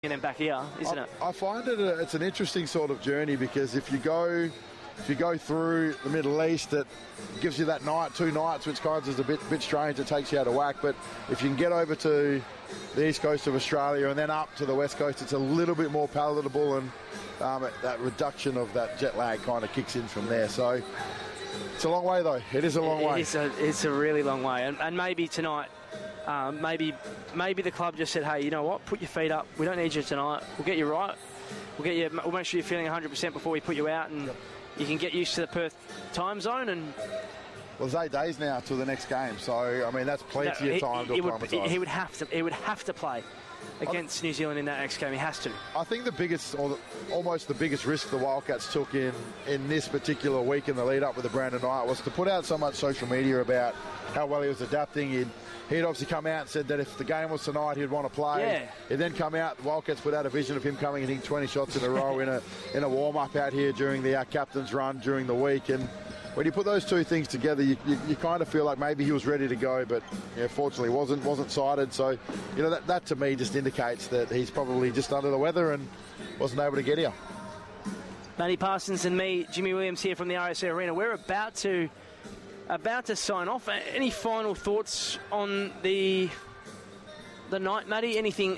and then back here, isn't it? I find it's an interesting sort of journey, because if you go through the Middle East, it gives you that night, 2 nights, which kind of is a bit strange. It takes you out of whack. But if you can get over to the east coast of Australia and then up to the west coast, it's a little bit more palatable, and that reduction of that jet lag kind of kicks in from there. So it's a long way, though. It is a long way. It's a really long way, and maybe tonight. Maybe the club just said, hey, you know what? Put your feet up. We don't need you tonight. We'll get you right. We'll make sure you're feeling 100% before we put you out, and you can get used to the Perth time zone. And well, there's 8 days now till the next game, so I mean that's plenty of time to acclimatise. He would have to play against New Zealand in that next game. He has to. I think the biggest, or almost the biggest risk the Wildcats took in this particular week in the lead up with the Brandon Knight was to put out so much social media about how well he was adapting. He'd obviously come out and said that if the game was tonight, he'd want to play. Yeah. He'd then come out, the Wildcats put out a vision of him coming and hitting 20 shots in a row in a warm-up out here during the captain's run during the week. And when you put those two things together, you kind of feel like maybe he was ready to go, but fortunately wasn't sighted. So, that to me just indicates that he's probably just under the weather and wasn't able to get here. Matty Parsons and me, Jimmy Williams here from the RSA Arena. We're about to sign off. Any final thoughts on the night, Matty? Anything?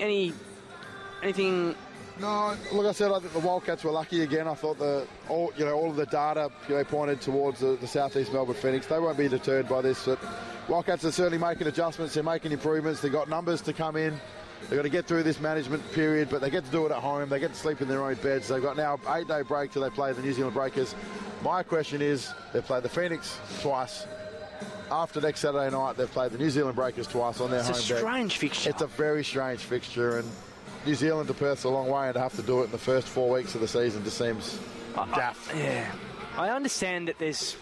No, look, I said I think the Wildcats were lucky again. I thought all of the data pointed towards the Southeast Melbourne Phoenix. They won't be deterred by this. But Wildcats are certainly making adjustments. They're making improvements. They've got numbers to come in. They've got to get through this management period, but they get to do it at home. They get to sleep in their own beds. They've got now 8-day break till they play the New Zealand Breakers. My question is, they've played the Phoenix twice. After next Saturday night, they've played the New Zealand Breakers twice on their home bed. It's a strange fixture. It's a very strange fixture, and New Zealand to Perth's a long way, and to have to do it in the first 4 weeks of the season just seems daft. I understand that there's,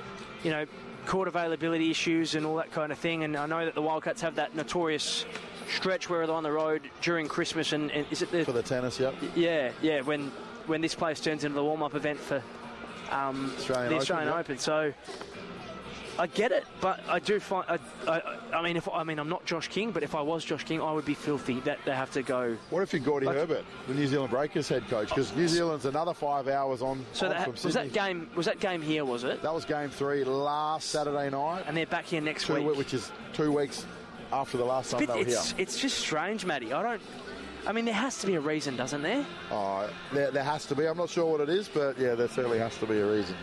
court availability issues and all that kind of thing, and I know that the Wildcats have that notorious stretch where they're on the road during Christmas, and is it for the tennis? Yep. Yeah. When this place turns into the warm-up event for the Australian Open. So I get it, but I do find I'm not Josh King, but if I was Josh King, I would be filthy that they have to go. What if you're Gordy Herbert, the New Zealand Breakers head coach? Because New Zealand's another 5 hours on. So from Sydney. Was that game here? Was it? That was game 3 last Saturday night, and they're back here next week, which is 2 weeks after the last time they were here. It's just strange, Matty. There has to be a reason, doesn't there? Oh, there has to be. I'm not sure what it is, but yeah, there certainly has to be a reason.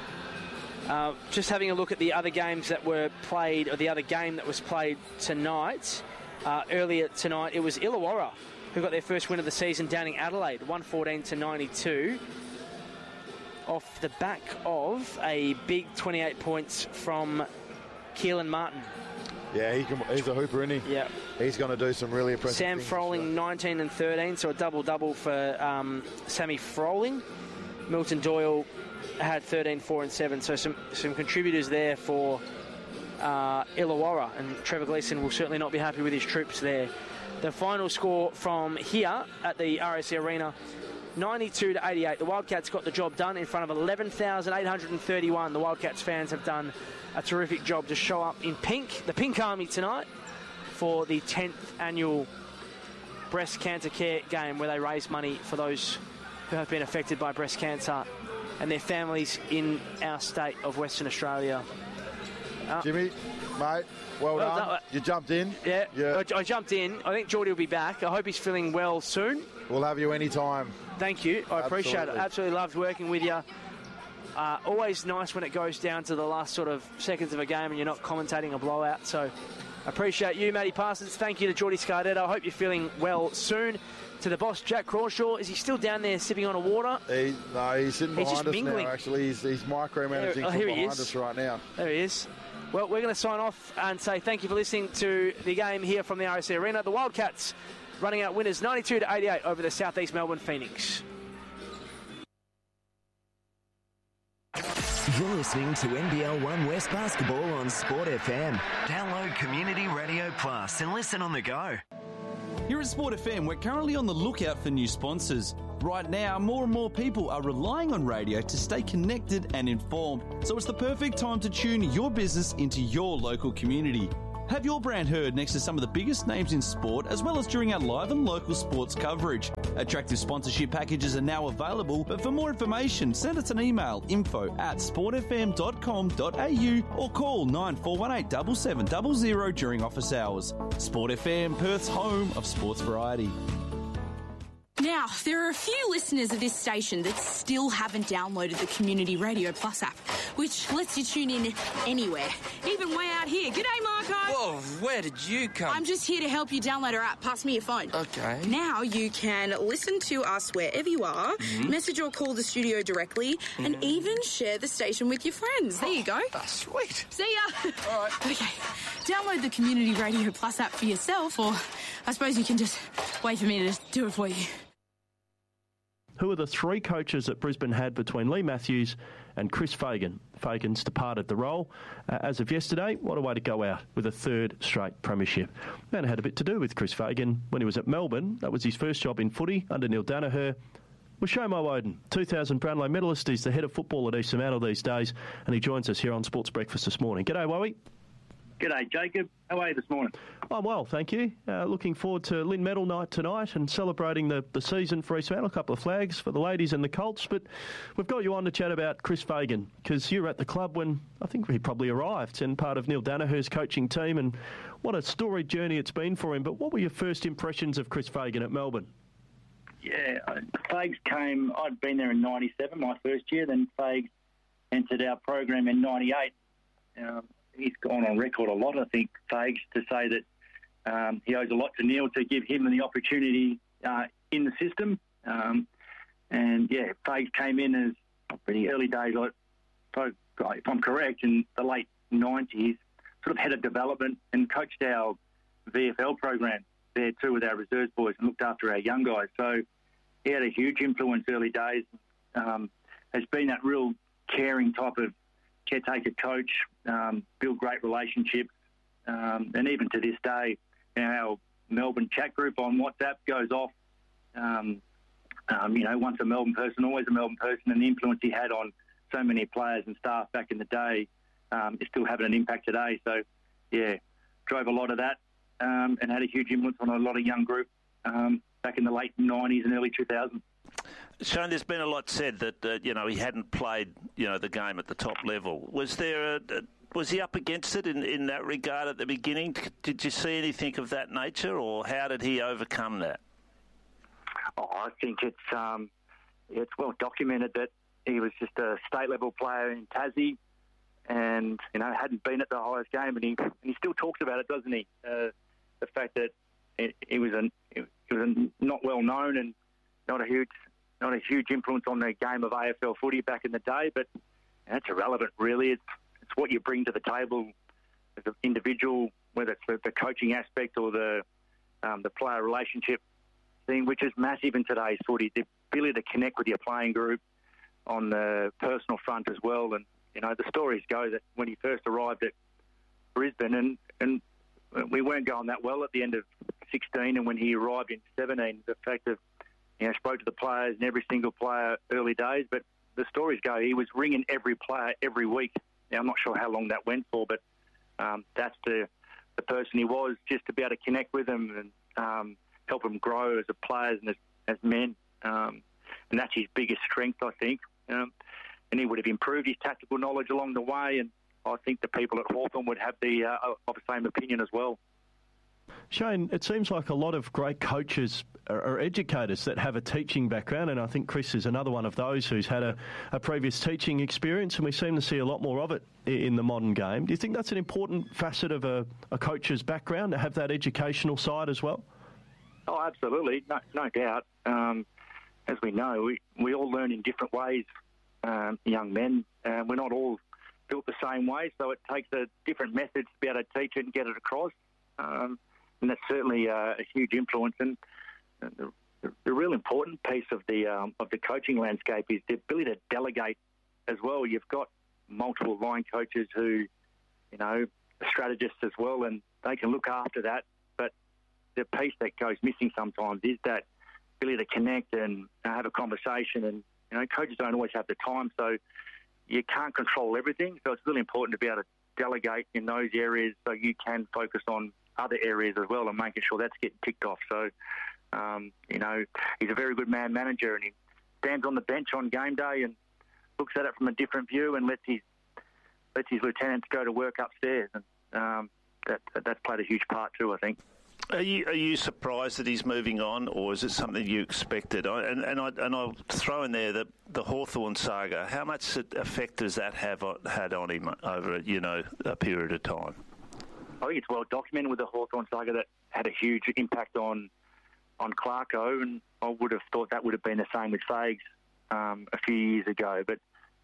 Just having a look at the other games that were played, or the other game that was played tonight. Earlier tonight, it was Illawarra who got their first win of the season down in Adelaide, 114-92, off the back of a big 28 points from Keelan Martin. Yeah, he's a hooper, isn't he? Yeah. He's going to do some really impressive things. Sam Froling, 19 and 13, so a double-double for Sammy Froling. Milton Doyle had 13, 4 and 7, so some contributors there for Illawarra, and Trevor Gleeson will certainly not be happy with his troops there. The final score from here at the RSC Arena, 92-88. The Wildcats got the job done in front of 11,831. The Wildcats fans have done a terrific job to show up in pink, the Pink Army tonight, for the 10th annual breast cancer care game, where they raise money for those who have been affected by breast cancer and their families in our state of Western Australia. Jimmy, mate, well done. You jumped in. Yeah. I jumped in. I think Geordie will be back. I hope he's feeling well soon. We'll have you anytime. Thank you. I appreciate it. Absolutely loved working with you. Always nice when it goes down to the last sort of seconds of a game and you're not commentating a blowout. So I appreciate you, Matty Parsons. Thank you to Geordie Scardetta. I hope you're feeling well soon. To the boss, Jack Crawshaw. Is he still down there sipping on a water? No, he's sitting behind us mingling now, actually. He's micromanaging from behind us right now. There he is. Well, we're going to sign off and say thank you for listening to the game here from the RSC Arena. The Wildcats running out winners 92-88 over the Southeast Melbourne Phoenix. You're listening to NBL One West Basketball on Sport FM. Download Community Radio Plus and listen on the go. Here at Sport FM, we're currently on the lookout for new sponsors. Right now, more and more people are relying on radio to stay connected and informed, so it's the perfect time to tune your business into your local community. Have your brand heard next to some of the biggest names in sport, as well as during our live and local sports coverage. Attractive sponsorship packages are now available, but for more information, send us an email, info@sportfm.com.au, or call 9418 7700 during office hours. Sport FM, Perth's home of sports variety. Now, there are a few listeners of this station that still haven't downloaded the Community Radio Plus app, which lets you tune in anywhere, even way out here. G'day, Marco. Whoa, where did you come? I'm just here to help you download our app. Pass me your phone. Okay. Now you can listen to us wherever you are, message or call the studio directly, and even share the station with your friends. There you go. Oh, sweet. See ya. All right. Okay, download the Community Radio Plus app for yourself, or I suppose you can just wait for me to do it for you. Who are the three coaches that Brisbane had between Lee Matthews and Chris Fagan? Fagan's departed the role. As of yesterday, what a way to go out with a third straight premiership. And it had a bit to do with Chris Fagan when he was at Melbourne. That was his first job in footy under Neil Danaher. With Shomo Woden, 2000 Brownlow medalist. He's the head of football at East Fremantle these days, and he joins us here on Sports Breakfast this morning. G'day, Wowie. G'day, Jacob. How are you this morning? I'm well, thank you. Looking forward to Lynn Medal night tonight and celebrating the season for East Fremantle. A couple of flags for the ladies and the Colts. But we've got you on to chat about Chris Fagan, because you were at the club when I think he probably arrived and part of Neil Danaher's coaching team. And what a storied journey it's been for him. But what were your first impressions of Chris Fagan at Melbourne? Yeah, Fags came, I'd been there in 97, my first year. Then Fags entered our program in 98. He's gone on record a lot, I think, Fags, to say that he owes a lot to Neil to give him the opportunity in the system. And, yeah, Fags came in as pretty early days, if I'm correct, in the late 90s, sort of head of development and coached our VFL program there too with our reserves boys and looked after our young guys. So he had a huge influence early days. Has been that real caring type of caretaker coach, build great relationships, and even to this day, our Melbourne chat group on WhatsApp goes off. Once a Melbourne person, always a Melbourne person, and the influence he had on so many players and staff back in the day is still having an impact today. So, yeah, drove a lot of that and had a huge influence on a lot of young group back in the late 90s and early 2000s. Shane, there's been a lot said that he hadn't played the game at the top level. Was he up against it in that regard at the beginning? Did you see anything of that nature, or how did he overcome that? Oh, I think it's well documented that he was just a state level player in Tassie, and hadn't been at the highest game, and he still talks about it, doesn't he? The fact that he was not well known and not a huge influence on the game of AFL footy back in the day, but that's irrelevant, really. It's what you bring to the table as an individual, whether it's the coaching aspect or the player relationship thing, which is massive in today's footy. The ability to connect with your playing group on the personal front as well. And the stories go that when he first arrived at Brisbane, and we weren't going that well at the end of 16, and when he arrived in 17, the fact that spoke to the players and every single player early days, but the stories go he was ringing every player every week. Now, I'm not sure how long that went for, but that's the person he was, just to be able to connect with them and help them grow as a players and as men. And that's his biggest strength, I think. And he would have improved his tactical knowledge along the way, and I think the people at Hawthorn would have of the same opinion as well. Shane, it seems like a lot of great coaches are educators that have a teaching background, and I think Chris is another one of those who's had a previous teaching experience, and we seem to see a lot more of it in the modern game. Do you think that's an important facet of a coach's background, to have that educational side as well? Oh, absolutely. No doubt. As we know, we all learn in different ways, young men. We're not all built the same way, so it takes a different method to be able to teach it and get it across. And that's certainly a huge influence. And the real important piece of the coaching landscape is the ability to delegate as well. You've got multiple line coaches who, strategists as well, and they can look after that. But the piece that goes missing sometimes is that ability to connect and have a conversation. And coaches don't always have the time, so you can't control everything. So it's really important to be able delegate in those areas so you can focus on other areas as well and making sure that's getting ticked off. So, he's a very good man manager, and he stands on the bench on game day and looks at it from a different view and lets his lieutenants go to work upstairs. And that's played a huge part too, I think. Are you surprised that he's moving on, or is it something you expected? And I'll throw in there the Hawthorn saga. How much effect does that have had on him over a period of time? I think it's well documented with the Hawthorn saga that had a huge impact on Clarko, and I would have thought that would have been the same with Fags a few years ago. But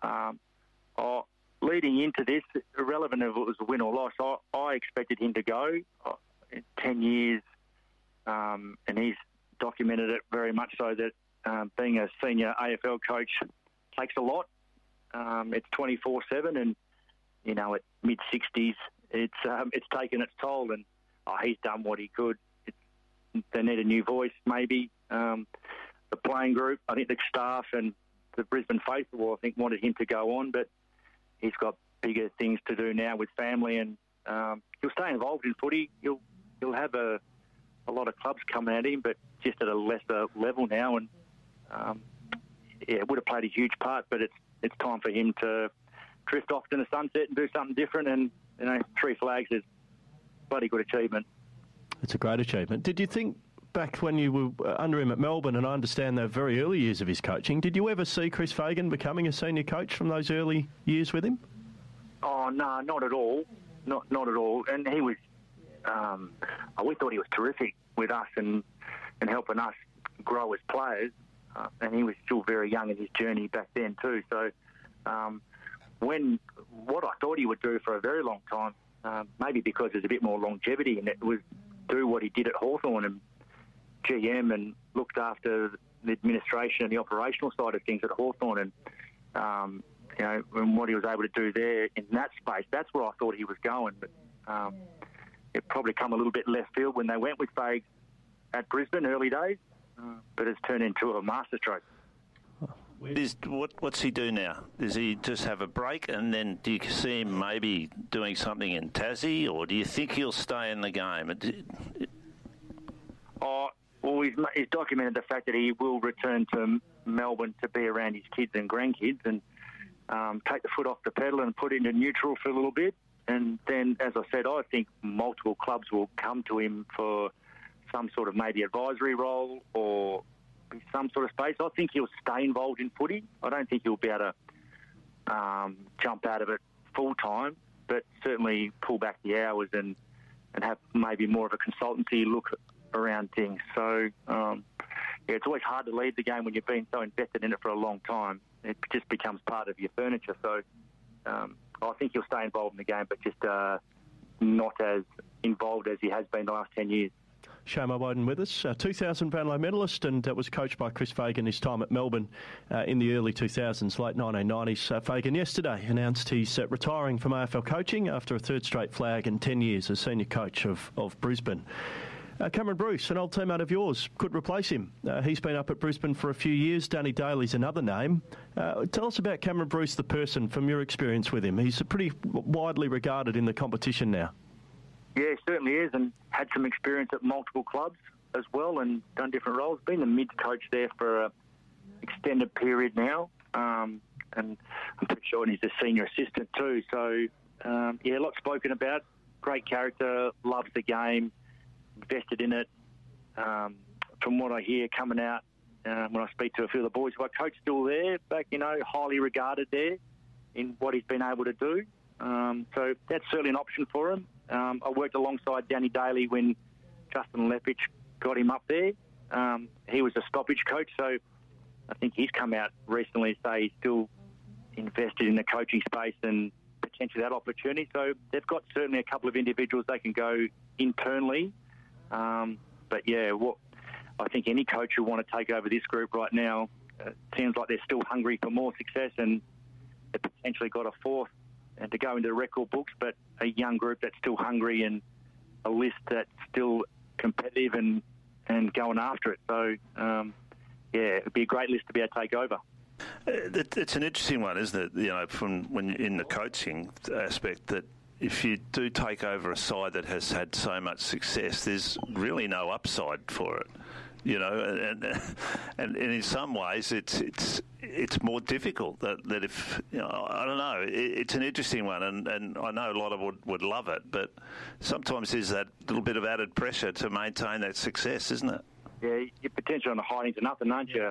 leading into this, irrelevant if it was a win or loss, I expected him to go. 10 years, and he's documented it very much so that being a senior AFL coach takes a lot. It's 24/7, and at mid-60s, it's taken its toll, and he's done what he could. They need a new voice, maybe. The playing group, I think the staff and the Brisbane faithful, I think, wanted him to go on, but he's got bigger things to do now with family, and he'll stay involved in footy. He'll have a lot of clubs coming at him, but just at a lesser level now, and it would have played a huge part, but it's time for him to drift off to the sunset and do something different, and 3 flags is a bloody good achievement. It's a great achievement. Did you think back when you were under him at Melbourne, and I understand the very early years of his coaching, did you ever see Chris Fagan becoming a senior coach from those early years with him? Oh, no, not at all. Not at all. And he was... we thought he was terrific with us and helping us grow as players. And he was still very young in his journey back then too. So what I thought he would do for a very long time, maybe because there's a bit more longevity in it, was do what he did at Hawthorn and GM and looked after the administration and the operational side of things at Hawthorn, and and what he was able to do there in that space. That's where I thought he was going, but it probably come a little bit left field when they went with Fags at Brisbane early days, but it's turned into a masterstroke. What's he do now? Does he just have a break, and then do you see him maybe doing something in Tassie, or do you think he'll stay in the game? Well, he's documented the fact that he will return to Melbourne to be around his kids and grandkids and take the foot off the pedal and put into neutral for a little bit. And then, as I said, I think multiple clubs will come to him for some sort of maybe advisory role or some sort of space. I think he'll stay involved in footy. I don't think he'll be able to jump out of it full time, but certainly pull back the hours and have maybe more of a consultancy look around things. So, it's always hard to leave the game when you've been so invested in it for a long time. It just becomes part of your furniture. So, I think he'll stay involved in the game, but just not as involved as he has been the last 10 years. Shamo Woden with us, 2000 Brownlow medalist, and was coached by Chris Fagan his time at Melbourne in the early 2000s, late 1990s. Fagan yesterday announced he's retiring from AFL coaching after a third straight flag and 10 years as senior coach of Brisbane. Cameron Bruce, an old teammate of yours, could replace him. He's been up at Brisbane for a few years. Danny Daly's another name. Tell us about Cameron Bruce, the person, from your experience with him. He's pretty widely regarded in the competition now. Yeah, he certainly is, and had some experience at multiple clubs as well and done different roles. Been the mids coach there for an extended period now, and I'm pretty sure he's a senior assistant too. So, a lot spoken about. Great character, loves the game, invested in it. From what I hear coming out when I speak to a few of the boys, my coach still there, back, highly regarded there in what he's been able to do. So that's certainly an option for him. I worked alongside Danny Daly when Justin Leppich got him up there. He was a stoppage coach, so I think he's come out recently to say he's still invested in the coaching space and potentially that opportunity. So they've got certainly a couple of individuals they can go internally. But I think any coach who want to take over this group right now seems like they're still hungry for more success, and they've potentially got a fourth and to go into the record books, but a young group that's still hungry and a list that's still competitive and going after it. So, it'd be a great list to be able to take over. It's an interesting one, isn't it? From when in the coaching aspect that, if you do take over a side that has had so much success, there's really no upside for it. You know, and in some ways it's more difficult that if, you know, I don't know, it's an interesting one, and I know a lot of would love it, but sometimes there's that little bit of added pressure to maintain that success, isn't it? Yeah, you're potentially on the hiding to nothing, aren't you?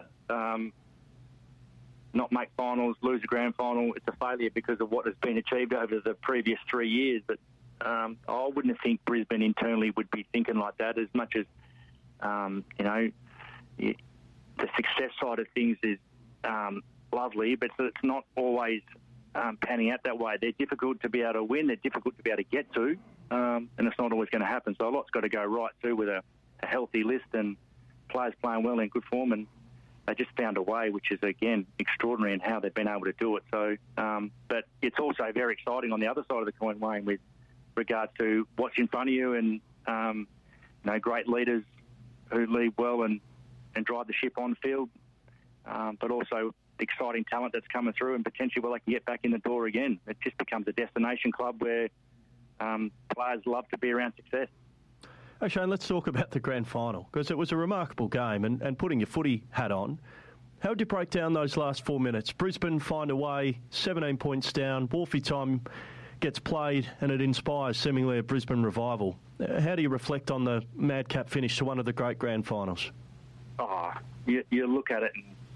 Not make finals, lose a grand final, it's a failure because of what has been achieved over the previous 3 years. But I wouldn't think Brisbane internally would be thinking like that, as much as you know, the success side of things is lovely, but it's not always panning out that way. They're difficult to be able to win. They're difficult to be able to get to, and it's not always going to happen. So a lot's got to go right too, with a healthy list and players playing well in good form. And they just found a way, which is, again, extraordinary in how they've been able to do it. So, but it's also very exciting on the other side of the coin, Wayne, with regards to what's in front of you and you know, great leaders who lead well and drive the ship on field, but also exciting talent that's coming through and potentially where they can get back in the door again. It just becomes a destination club where players love to be around success. Hey Shane, let's talk about the grand final, because it was a remarkable game, and putting your footy hat on, how would you break down those last 4 minutes? Brisbane find a way, 17 points down, Wharfie time gets played, and it inspires seemingly a Brisbane revival. How do you reflect on the madcap finish to one of the great grand finals? Oh, you look at it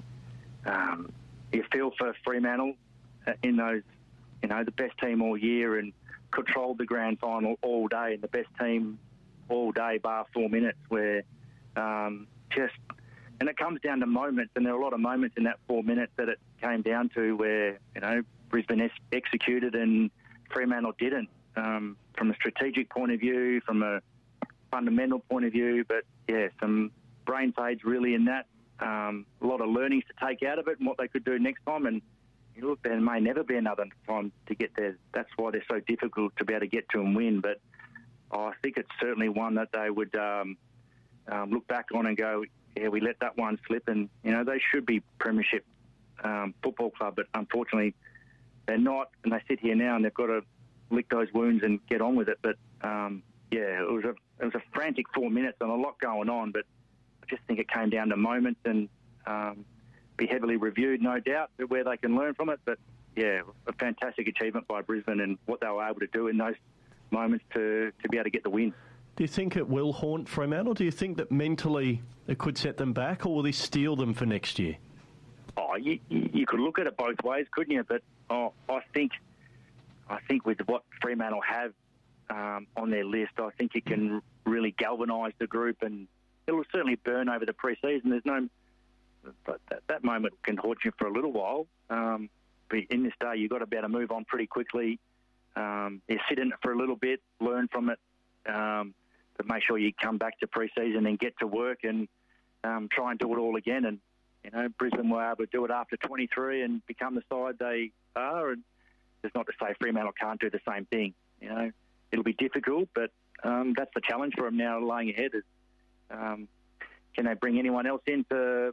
and you feel for Fremantle in those, you know, the best team all year and controlled the grand final all day, and the best team all day bar 4 minutes, where and it comes down to moments, and there are a lot of moments in that 4 minutes that it came down to where, you know, Brisbane executed and Fremantle didn't, from a strategic point of view, from a fundamental point of view. But yeah, some brain fades really in that. A lot of learnings to take out of it and what they could do next time. And you look, there may never be another time to get there. That's why they're so difficult to be able to get to and win. But I think it's certainly one that they would look back on and go, yeah, we let that one slip. And, you know, they should be Premiership football club, but unfortunately they're not. And they sit here now and they've got to lick those wounds and get on with it. But, yeah, it was a frantic 4 minutes and a lot going on. But I just think it came down to moments and be heavily reviewed, no doubt, where they can learn from it. But, yeah, a fantastic achievement by Brisbane and what they were able to do in those moments to be able to get the win. Do you think it will haunt Fremantle? Do you think that mentally it could set them back, or will this steal them for next year? Oh, you could look at it both ways, couldn't you? But I think with what Fremantle have on their list, I think it can really galvanise the group, and it will certainly burn over the pre-season. There's no, but that moment can haunt you for a little while. But in this day, you've got to be able to move on pretty quickly. You sit in it for a little bit, learn from it, but make sure you come back to pre-season and get to work and try and do it all again. And, you know, Brisbane were able to do it after 23 and become the side they are. And it's not to say Fremantle can't do the same thing. You know, it'll be difficult, but that's the challenge for them now laying ahead. Is can they bring anyone else in to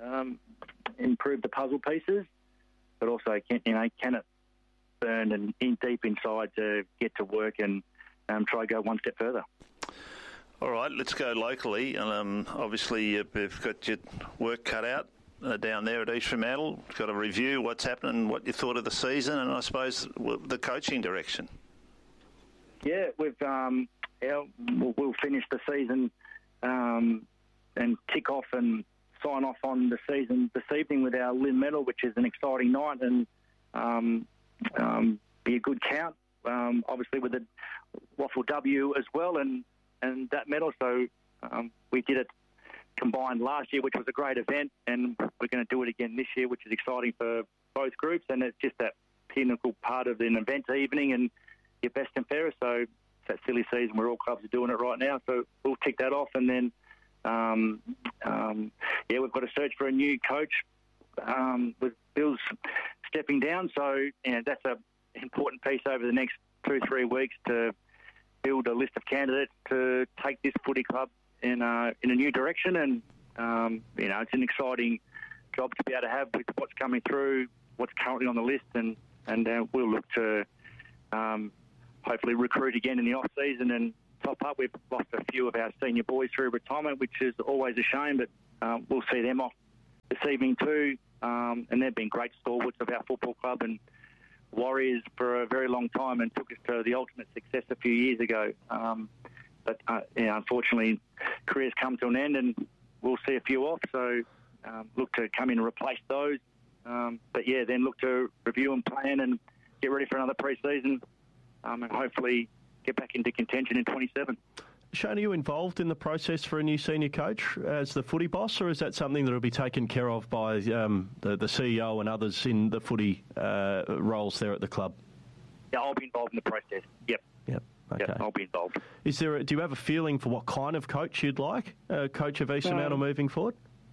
improve the puzzle pieces? But also, can it burn and in deep inside to get to work and try to go one step further? All right, let's go locally. Obviously, you've got your work cut out down there at East Fremantle. Got to review what's happened, what you thought of the season, and I suppose the coaching direction. Yeah, we'll finish the season and kick off and sign off on the season this evening with our Lynn Medal, which is an exciting night and be a good count. Obviously with the Waffle W as well and that medal. So we did it combined last year, which was a great event, and we're going to do it again this year, which is exciting for both groups. And it's just that pinnacle part of an event evening and your best and fairest. So it's that silly season where all clubs are doing it right now. So we'll tick that off, and then we've got to search for a new coach with Bill's stepping down. So that's an important piece over the next 2-3 weeks to build a list of candidates to take this footy club in a new direction. And it's an exciting job to be able to have with what's coming through, what's currently on the list, and we'll look to hopefully recruit again in the off-season and top up. We've lost a few of our senior boys through retirement, which is always a shame, but we'll see them off this evening too. And they've been great stalwarts of our football club and warriors for a very long time and took us to the ultimate success a few years ago. But unfortunately, careers come to an end and we'll see a few off. So look to come in and replace those. But yeah, then look to review and plan and get ready for another pre-season and hopefully get back into contention in 27. Shane, are you involved in the process for a new senior coach as the footy boss, or is that something that will be taken care of by the CEO and others in the footy roles there at the club? Yeah, I'll be involved in the process. Yep. Okay. Yep, I'll be involved. Do you have a feeling for what kind of coach you'd like? Coach of Eastern Mantle moving forward?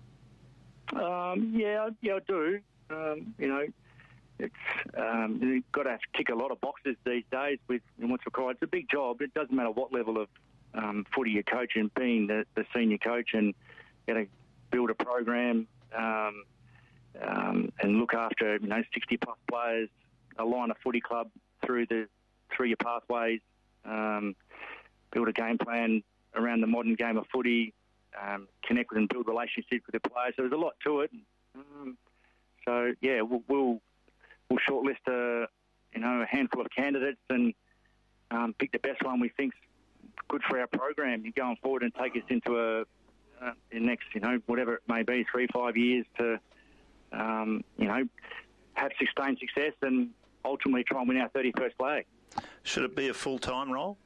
Yeah, I do. It's you've got to tick a lot of boxes these days with what's required. It's a big job. It doesn't matter what level of footy you're coaching, being the senior coach, and you know, build a program and look after 60 plus players, align a footy club through your pathways, build a game plan around the modern game of footy, connect with and build relationships with the players. So there's a lot to it. So yeah, we'll shortlist a handful of candidates and pick the best one we think's good for our program going forward and take us into the next whatever it may be 3-5 years to have sustained success and ultimately try and win our 31st flag. Should it be a full-time role?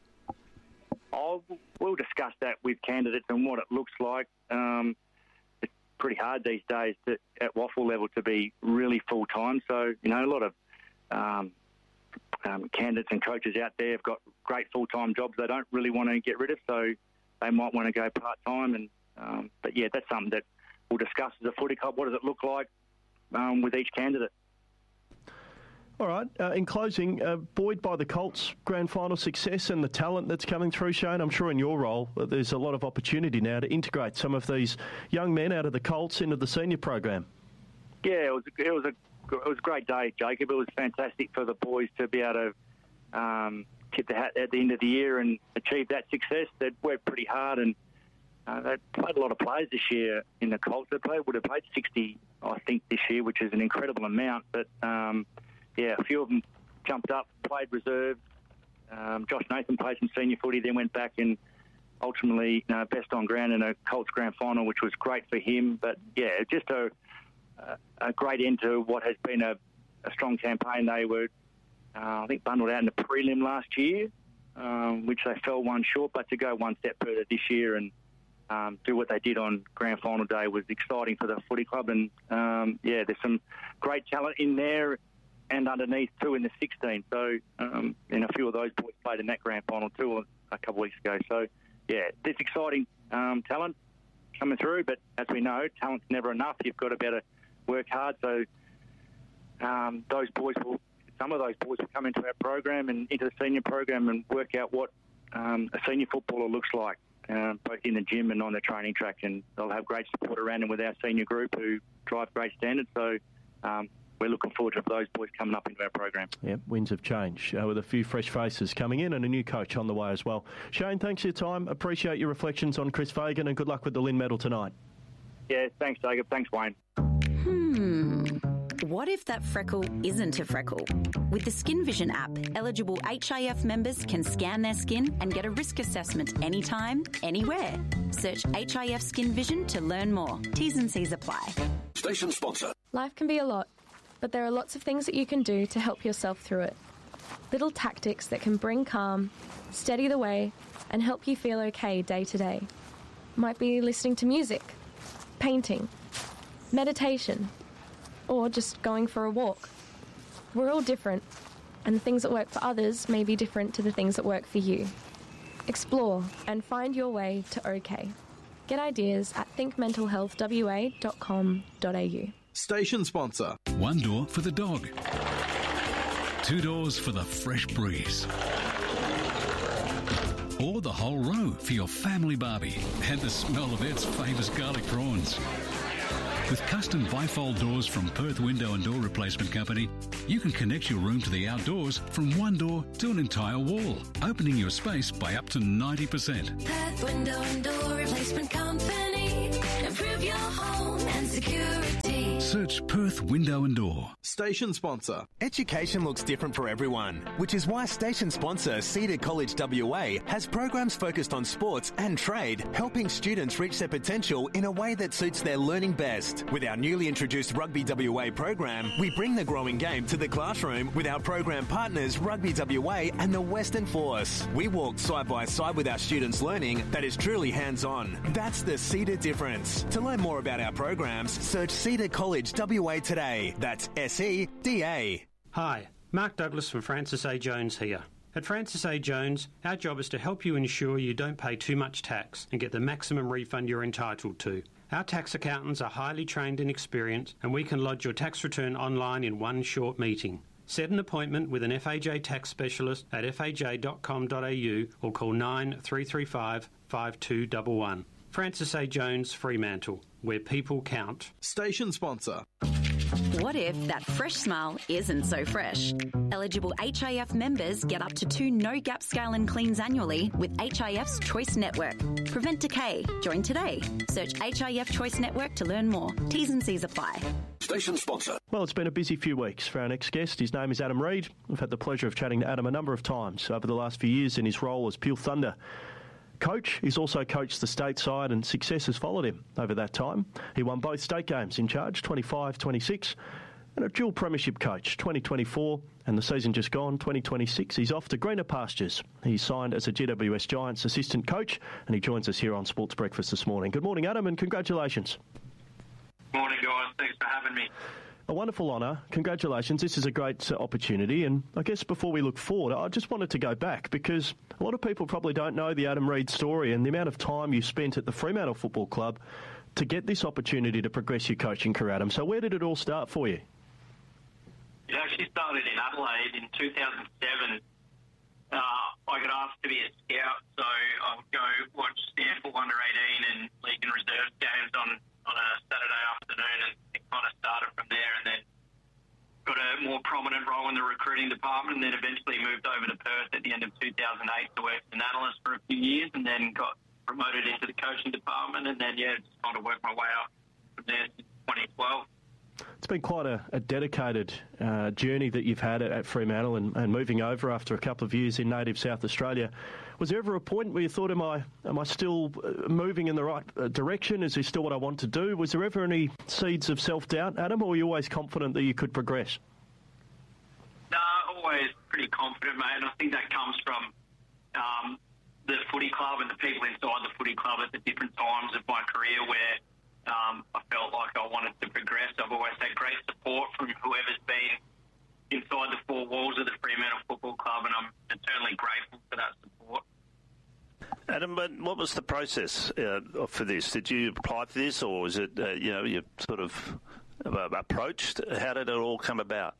We'll discuss that with candidates and what it looks like. It's pretty hard these days at WAFL level to be really full-time. So, a lot of candidates and coaches out there have got great full-time jobs they don't really want to get rid of, so they might want to go part-time. But, yeah, that's something that we'll discuss as a footy club. What does it look like with each candidate? All right. In closing, buoyed by the Colts' grand final success and the talent that's coming through, Shane, I'm sure in your role there's a lot of opportunity now to integrate some of these young men out of the Colts into the senior program. Yeah, it was a great day, Jacob. It was fantastic for the boys to be able to tip the hat at the end of the year and achieve that success. They'd worked pretty hard and they played a lot of players this year in the Colts. They would have played 60, I think, this year, which is an incredible amount. But yeah, a few of them jumped up, played reserve. Josh Nathan played some senior footy, then went back and ultimately best on ground in a Colts grand final, which was great for him. But, yeah, just a great end to what has been a strong campaign. They were, I think, bundled out in the prelim last year, which they fell one short. But to go one step further this year and do what they did on grand final day was exciting for the footy club. And, yeah, there's some great talent in there and underneath too in the 16. So, and a few of those boys played in that grand final too a couple of weeks ago. So, yeah, there's exciting talent coming through. But as we know, talent's never enough. You've got to better work hard. So, some of those boys will come into our program and into the senior program and work out what a senior footballer looks like, both in the gym and on the training track. And they'll have great support around them with our senior group who drive great standards. So, we're looking forward to those boys coming up into our program. Yeah, winds of change with a few fresh faces coming in and a new coach on the way as well. Shane, thanks for your time. Appreciate your reflections on Chris Fagan and good luck with the Lynn medal tonight. Yeah, thanks, Jacob. Thanks, Wayne. What if that freckle isn't a freckle? With the Skin Vision app, eligible HIF members can scan their skin and get a risk assessment anytime, anywhere. Search HIF Skin Vision to learn more. T's and C's apply. Station sponsor. Life can be a lot, but there are lots of things that you can do to help yourself through it. Little tactics that can bring calm, steady the way, and help you feel okay day to day. Might be listening to music, painting, meditation, or just going for a walk. We're all different, and the things that work for others may be different to the things that work for you. Explore and find your way to OK. Get ideas at thinkmentalhealthwa.com.au. Station sponsor. One door for the dog. Two doors for the fresh breeze. Or the whole row for your family barbie and the smell of its famous garlic prawns. With custom bifold doors from Perth Window and Door Replacement Company, you can connect your room to the outdoors from one door to an entire wall, opening your space by up to 90%. Perth Window and Door Replacement Company. Improve your home and security. Search Perth Window and Door. Station sponsor. Education looks different for everyone, which is why station sponsor Cedar College WA has programs focused on sports and trade, helping students reach their potential in a way that suits their learning best. With our newly introduced Rugby WA program, we bring the growing game to the classroom with our program partners Rugby WA and the Western Force. We walk side by side with our students' learning that is truly hands-on. That's the Cedar difference. To learn more about our programs, search Cedar College WA today. That's SEDA. Hi, Mark Douglas from Francis A. Jones here. At Francis A. Jones, our job is to help you ensure you don't pay too much tax and get the maximum refund you're entitled to. Our tax accountants are highly trained and experienced, and we can lodge your tax return online in one short meeting. Set an appointment with an FAJ tax specialist at faj.com.au or call 9335 5211. Francis A. Jones, Fremantle, where people count. Station sponsor. What if that fresh smile isn't so fresh? Eligible HIF members get up to 2 no-gap scale and cleans annually with HIF's Choice Network. Prevent decay. Join today. Search HIF Choice Network to learn more. T's and C's apply. Station sponsor. Well, it's been a busy few weeks for our next guest. His name is Adam Reid. We've had the pleasure of chatting to Adam a number of times over the last few years in his role as Peel Thunder coach. He's also coached the state side, and success has followed him over that time. He won both state games in charge, 25-26, and a dual premiership coach, 2024, and the season just gone, 2026. He's off to greener pastures. He's signed as a GWS Giants assistant coach, and he joins us here on Sports Breakfast this morning. Good morning, Adam, and congratulations. Morning, guys. Thanks for having me. A wonderful honour. Congratulations. This is a great opportunity. And I guess before we look forward, I just wanted to go back because a lot of people probably don't know the Adam Reid story and the amount of time you spent at the Fremantle Football Club to get this opportunity to progress your coaching career, Adam. So where did it all start for you? It actually started in Adelaide in 2007. I got asked to be a scout, so I would go watch Stanford Under 18 and League and Reserve games on a Saturday afternoon, and it kind of started from there, and then got a more prominent role in the recruiting department, and then eventually moved over to Perth at the end of 2008 to work as an analyst for a few years, and then got promoted into the coaching department, and then, just kind of worked my way up from there since 2012. It's been quite a dedicated journey that you've had at Fremantle and moving over after a couple of years in native South Australia. Was there ever a point where you thought, am I still moving in the right direction? Is this still what I want to do? Was there ever any seeds of self-doubt, Adam, or were you always confident that you could progress? No, always pretty confident, mate, and I think that comes from the footy club and the people inside the footy club at the different times of my career where I felt like I wanted to progress. I've always had great support from whoever's been inside the four walls of the Fremantle Football Club, and I'm eternally grateful for that support. Adam, but what was the process for this? Did you apply for this, or was it, you sort of approached? How did it all come about?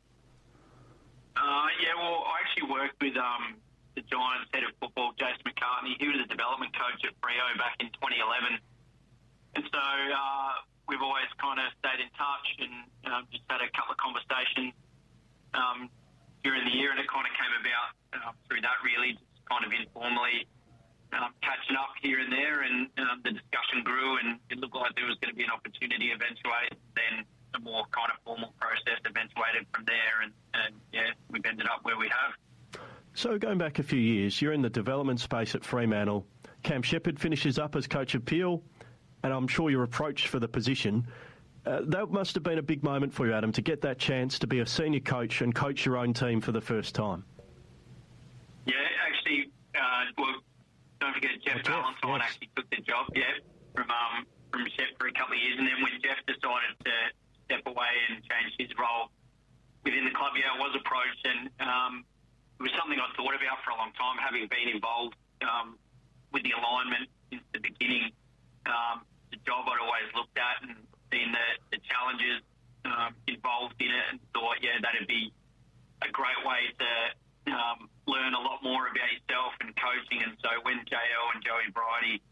Well, I actually worked with the Giants head of football, Jason McCartney. He was a development coach at Freo back in 2011. And so we've always kind of stayed in touch and just had a couple of conversations during the year, and it kind of came about through that, really, just kind of informally catching up here and there, and the discussion grew, and it looked like there was going to be an opportunity eventuated. Then a more kind of formal process eventuated from there, and we've ended up where we have. So going back a few years, you're in the development space at Fremantle. Cam Shepherd finishes up as coach of Peel, and I'm sure you're approached for the position. That must have been a big moment for you, Adam, to get that chance to be a senior coach and coach your own team for the first time. Yeah, actually, don't forget Jeff Valentine actually took the job, from Shep for a couple of years, and then when Jeff decided to step away and change his role within the club, I was approached, and it was something I thought about for a long time, having been involved with the alignment since the beginning. The job I'd always looked at and seen the challenges involved in it, and thought, that'd be a great way to learn a lot more about yourself and coaching. And so when JL and Joey Bridie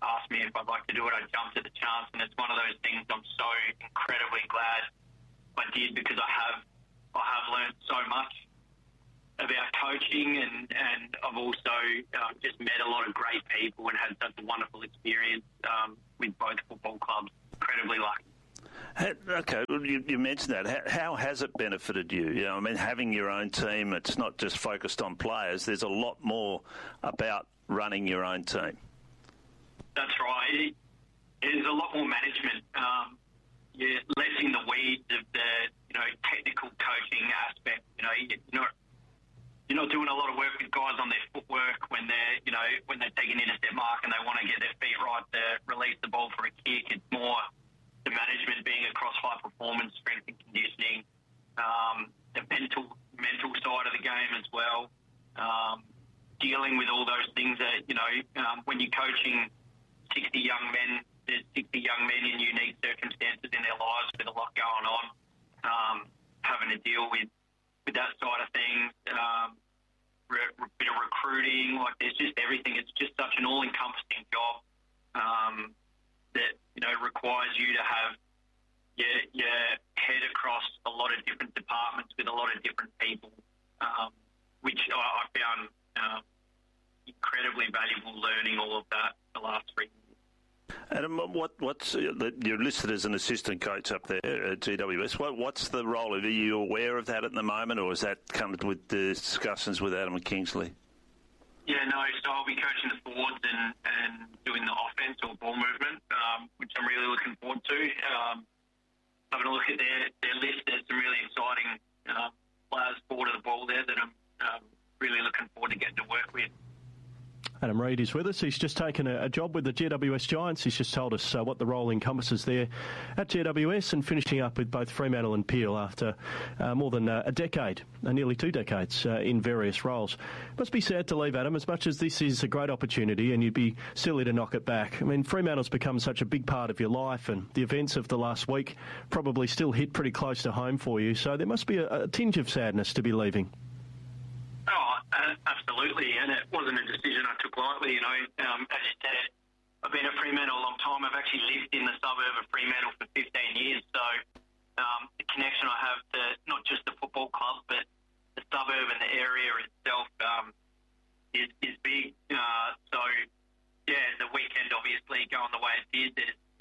asked me if I'd like to do it, I jumped at the chance, and it's one of those things I'm so incredibly glad I did, because I have learned so much about coaching, and I've also just met a lot of great people and had such a wonderful experience with both football clubs. Incredibly lucky. Okay, well, you mentioned that. How has it benefited you? You know, I mean, having your own team, it's not just focused on players. There's a lot more about running your own team. That's right. There's a lot more management. You're less in the weeds of the technical coaching aspect. You're not doing a lot of work with guys on their footwork when they're taking intercept mark and they want to get their feet right to release the ball for a kick. It's more the management being across high performance, strength and conditioning, the mental side of the game as well, dealing with all those things that when you're coaching 60 young men, there's 60 young men in unique circumstances in their lives with a lot going on, having to deal with that side of things, bit of recruiting, like there's just everything. It's just such an all-encompassing job that requires you to have your head across a lot of different departments with a lot of different people, which I found incredibly valuable learning all of that the last 3 years. Adam, you're listed as an assistant coach up there at GWS. What's the role? Are you aware of that at the moment, or has that come with the discussions with Adam Kingsley? Yeah, no, so I'll be coaching the forwards and doing the offense or ball movement, which I'm really looking forward to. Having a look at their list, there's some really exciting players forward of the ball there that I'm really looking forward to getting to work with. Adam Reid is with us. He's just taken a job with the GWS Giants. He's just told us what the role encompasses there at GWS, and finishing up with both Fremantle and Peel after more than a decade, nearly 2 decades in various roles. Must be sad to leave, Adam, as much as this is a great opportunity and you'd be silly to knock it back. I mean, Fremantle's become such a big part of your life, and the events of the last week probably still hit pretty close to home for you, so there must be a tinge of sadness to be leaving. Oh, absolutely, and it wasn't a decision I took lightly. As you said, I've been at Fremantle a long time. I've actually lived in the suburb of Fremantle for 15 years, so the connection I have to not just the football club, but the suburb and the area itself is big. So, yeah, the weekend obviously going the way it did,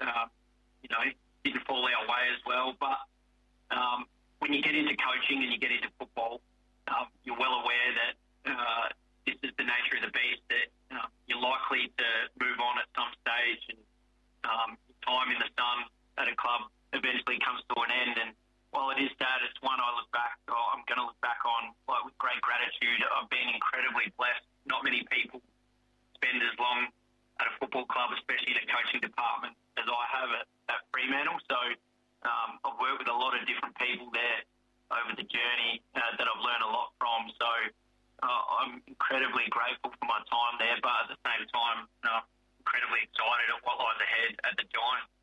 didn't fall our way as well. But when you get into coaching and you get into football, you're well aware that this is the nature of the beast, that you're likely to move on at some stage, and time in the sun at a club eventually comes to an end. And while it is sad, it's one I'm going to look back on with great gratitude. I've been incredibly blessed. Not many people spend as long at a football club, especially in a coaching department, as I have at Fremantle. So I've worked with a lot of different people there over the journey that I've learned a lot from. So I'm incredibly grateful for my time there, but at the same time, incredibly excited at what lies ahead at the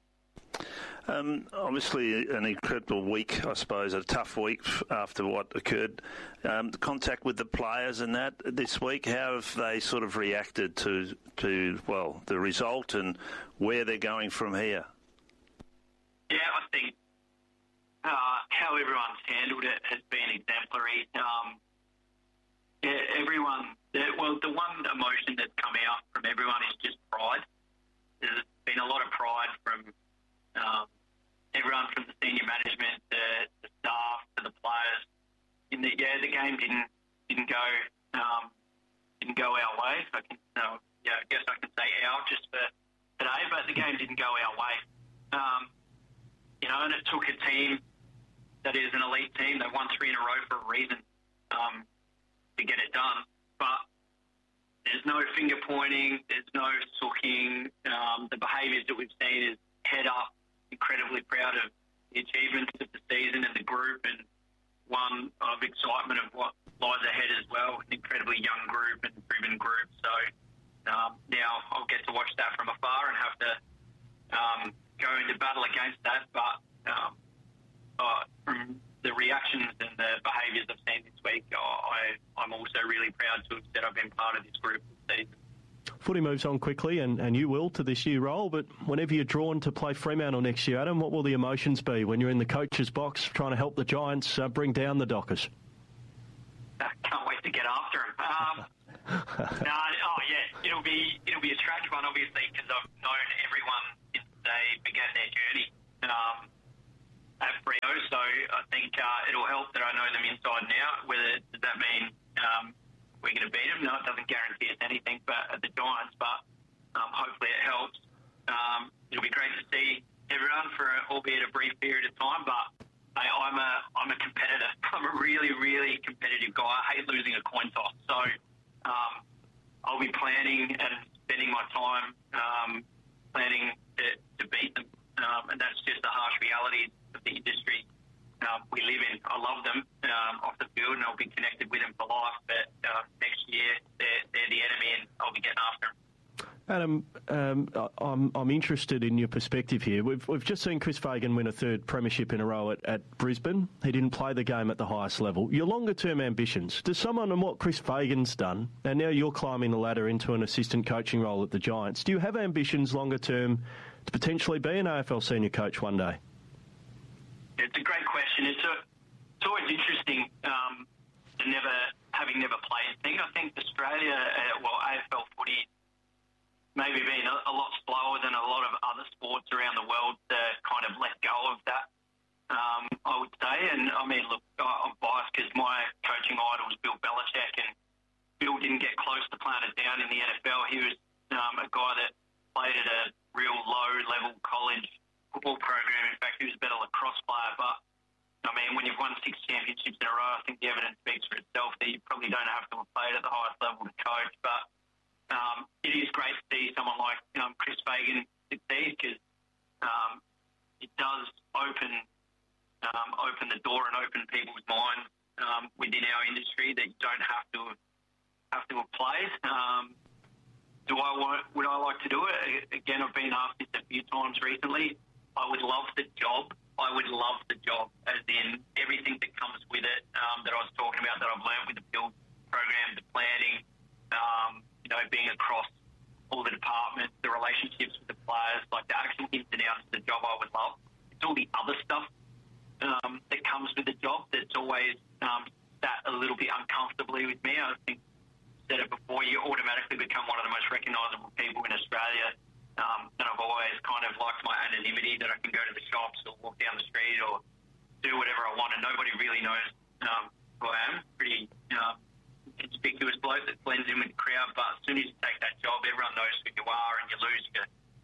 Giants. Obviously an incredible week, I suppose, a tough week after what occurred. Contact with the players and that this week, how have they sort of reacted to the result and where they're going from here? Yeah, I think how everyone's handled it has been exemplary. The one emotion that's come out from everyone is just pride. There's been a lot of pride from everyone, from the senior management, the staff, to the players. The game didn't go our way. I guess I can say our just for today, but the game didn't go our way. And it took a team that is an elite team. They won 3 in a row for a reason to get it done. But there's no finger pointing. There's no sooking. The behaviours that we've seen is head up, incredibly proud of the achievements of the season and the group, and one of excitement of what lies ahead as well. An incredibly young group and driven group. So now I'll get to watch that from afar and have to go into battle against that. But from the reactions and the behaviours I've seen this week, I'm also really proud to have said I've been part of this group this season. Footy moves on quickly, and you will, to this new role, but whenever you're drawn to play Fremantle next year, Adam, what will the emotions be when you're in the coach's box trying to help the Giants bring down the Dockers? Can't wait to get after him. It'll be a strange one, obviously, because I've known everyone since they began their journey at Freo, so I think it'll help that I know them inside and out. Does that mean we're going to beat them? No, it doesn't guarantee us anything, but at the Giants, but hopefully it helps. It'll be great to see everyone for albeit a brief period of time, but I'm a competitor. I'm a really, really competitive guy. I hate losing a coin toss, so I'll be planning and spending my time planning to beat them, and that's just the harsh reality of the industry we live in. I love them off the field, and I'll be connected with them for life, but next year they're the enemy, and I'll be getting after them. Adam, I'm interested in your perspective here. We've just seen Chris Fagan win a third premiership in a row at Brisbane. He didn't play the game at the highest level. Your longer-term ambitions, does someone on what Chris Fagan's done, and now you're climbing the ladder into an assistant coaching role at the Giants, do you have ambitions longer-term to potentially be an AFL senior coach one day? It's a great question. It's always interesting having never played. I think Australia, AFL footy, maybe being a lot slower than a lot of other sports around the world to kind of let go of that, I would say. And, I mean, look, I'm biased because my coaching idol was Bill Belichick, and Bill didn't get close to playing it down in the NFL. He was a guy that played at a real low-level college football program. In fact, he was a better lacrosse player. But, I mean, when you've won 6 championships in a row, I think the evidence speaks for itself that you probably don't have to have played at the highest level to coach. But it is great to see someone like Chris Fagan succeed, because it does open the door and open people's minds within our industry that you don't have to have played. Would I like to do it? Again, I've been asked this a few times recently. I would love the job. As in everything that comes with it that I was talking about, that I've learned with the build program, the planning, being across all the departments, the relationships with the players, like the actual ins and outs of the job I would love. It's all the other stuff that comes with the job that's always sat a little bit uncomfortably with me. I think I said it before, you automatically become one of the most recognisable people in Australia. And I've always kind of liked my anonymity, that I can go to the shops or walk down the street or do whatever I want, and nobody really knows who I am. Pretty conspicuous bloke that blends in with the crowd, but as soon as you take that job, everyone knows who you are, and you lose your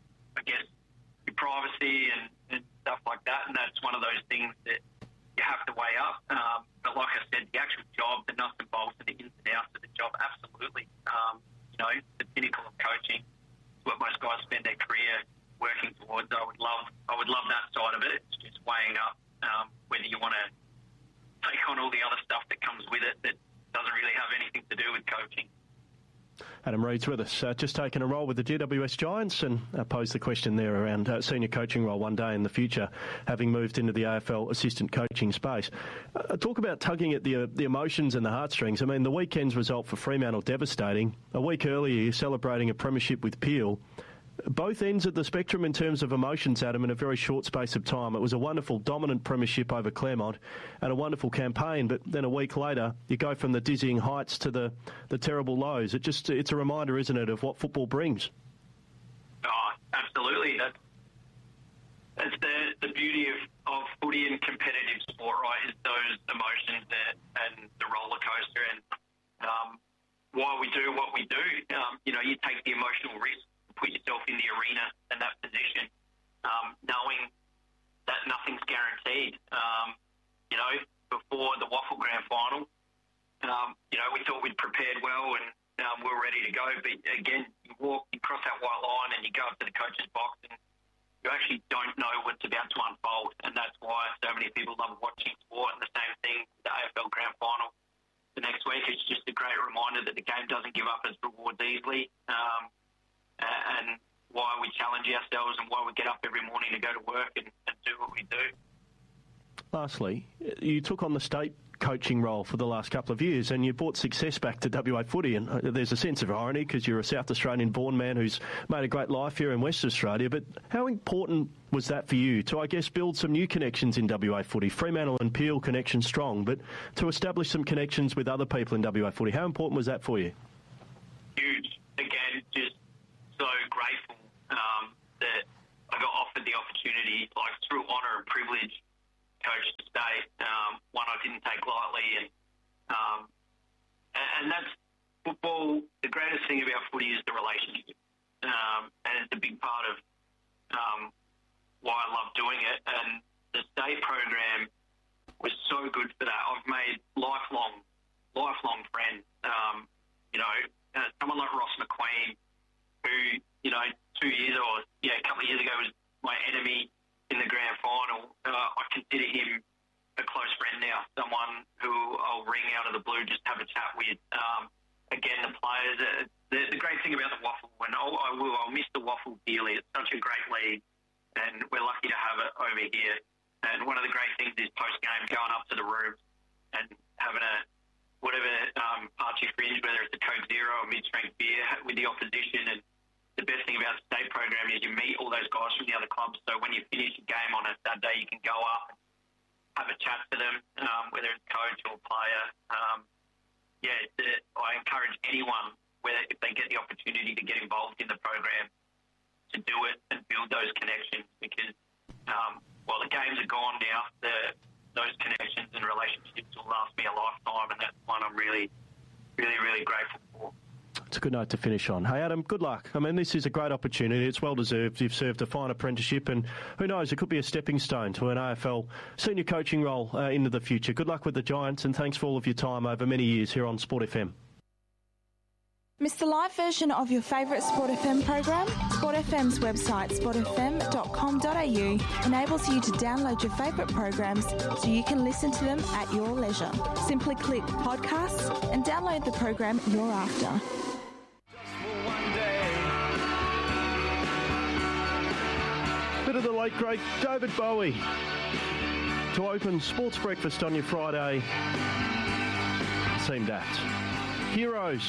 privacy and stuff like that, and that's one of those things that you have to weigh up. But like I said, the actual job, the nuts and bolts and the ins and outs of the job, absolutely. The pinnacle of coaching is what most guys spend their career working towards. I would love that side of it. It's just weighing up whether you want to take on all the other stuff that comes with it that doesn't really have anything to do with coaching. Adam Reid's with us, just taking a role with the GWS Giants, and posed the question there around senior coaching role one day in the future, having moved into the AFL assistant coaching space. Talk about tugging at the emotions and the heartstrings. I mean, the weekend's result for Fremantle, devastating. A week earlier, you're celebrating a premiership with Peel. Both ends of the spectrum in terms of emotions, Adam, in a very short space of time. It was a wonderful, dominant premiership over Claremont and a wonderful campaign, but then a week later, you go from the dizzying heights to the terrible lows. It's a reminder, isn't it, of what football brings? Oh, absolutely. That's the beauty of footy and competitive sport, right, is those emotions and the roller coaster, and why we do what we do. You take the emotional risk, put yourself in the arena and that position, knowing that nothing's guaranteed. Before the Waffle Grand Final, we thought we'd prepared well and we were ready to go. But again, you cross that white line and you go up to the coach's box and you actually don't know what's about to unfold. And that's why so many people love watching sport. And the same thing, the AFL Grand Final the next week. It's just a great reminder that the game doesn't give up its rewards easily. And why we challenge ourselves and why we get up every morning to go to work and do what we do. Lastly, you took on the state coaching role for the last couple of years, and you brought success back to WA footy, and there's a sense of irony because you're a South Australian-born man who's made a great life here in Western Australia, but how important was that for you to, I guess, build some new connections in WA footy? Fremantle and Peel connection strong, but to establish some connections with other people in WA footy, how important was that for you? Huge. Again, just so grateful that I got offered the opportunity, like through honour and privilege, coach to stay. One I didn't take lightly, and that's football. The greatest thing about footy is the relationship, and it's a big part of why I love doing it. And the state program was so good for that. I've made lifelong friends. Someone like Ross McQueen, who, 2 years or a couple of years ago was my enemy in the grand final. I consider him a close friend now, someone who I'll ring out of the blue, just have a chat with. Again, the players, the great thing about the Waffle, and I'll miss the Waffle dearly. It's such a great league, and we're lucky to have it over here. And one of the great things is post-game going up to the rooms and having whatever Archie Fringe, whether it's a Coke Zero or mid-strength beer with the opposition. And the best thing about the state program is you meet all those guys from the other clubs. So when you finish a game on a Saturday, you can go up and have a chat to them, whether it's coach or player. I encourage anyone, if they get the opportunity to get involved in the program, to do it and build those connections, because while the games are gone now, those connections and relationships will last me a lifetime, and that's one I'm really, really, really grateful for. It's a good note to finish on. Hey, Adam, good luck. I mean, this is a great opportunity. It's well-deserved. You've served a fine apprenticeship, and who knows, it could be a stepping stone to an AFL senior coaching role into the future. Good luck with the Giants, and thanks for all of your time over many years here on Sport FM. Miss the live version of your favourite Sport FM program? Sport FM's website, sportfm.com.au, enables you to download your favourite programs so you can listen to them at your leisure. Simply click podcasts and download the program you're after. Bit of the late great David Bowie to open Sports Breakfast on your Friday. Seemed apt. Heroes.